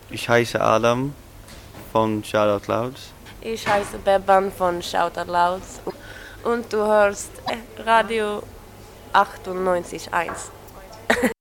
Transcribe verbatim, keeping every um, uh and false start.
Ich heiße Adam von Shoutout Louds. Ich heiße Beban von Shoutout Louds und du hörst Radio achtundneunzig Komma eins.